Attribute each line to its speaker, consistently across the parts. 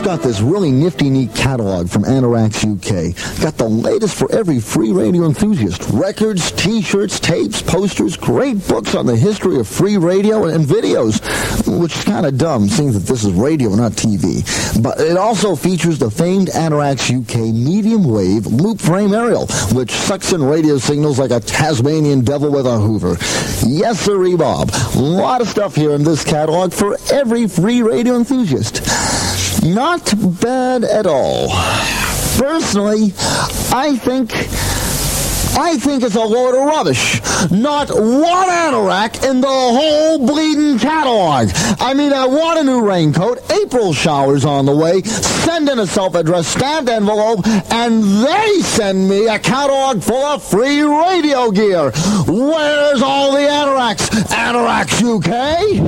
Speaker 1: got this really nifty, neat catalog from Anarax UK. Got the latest for every free radio enthusiast. Records, t-shirts, tapes, posters, great books on the history of free radio and videos, which is kind of dumb, seeing that this is radio, not TV. But it also features the famed Anarax UK medium-wave loop frame aerial, which sucks in radio signals like a Tasmanian devil with a hoover. Yes, sirree, Bob. A lot of stuff here in this catalog for every free radio enthusiast. Not bad at all. Personally, I think it's a load of rubbish. Not one anorak in the whole bleeding catalog. I mean, I want a new raincoat, April showers on the way, send in a self-addressed stamped envelope, and they send me a catalog full of free radio gear. Where's all the anoraks? Anarax UK?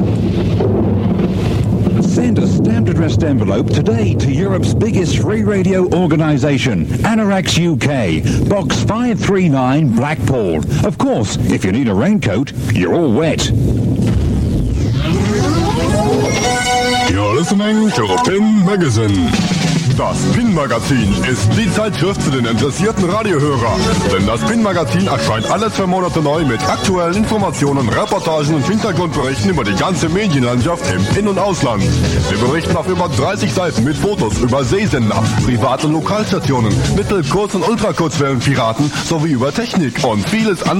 Speaker 2: Send a stamped addressed envelope today to Europe's biggest free radio organisation, Anarax UK, Box 539, Blackpool. Of course, if you need a raincoat, you're all wet.
Speaker 3: You're listening to Pin Magazine. Das Pin-Magazin ist die Zeitschrift für den interessierten Radiohörer. Denn das Pin-Magazin erscheint alle 2 Monate neu mit aktuellen Informationen, Reportagen und Hintergrundberichten über die ganze Medienlandschaft im In- und Ausland. Wir berichten auf über 30 Seiten mit Fotos über Seesender, Privat- und Lokalstationen, Mittel-, Kurz- und Ultrakurzwellenpiraten sowie über Technik und vieles andere.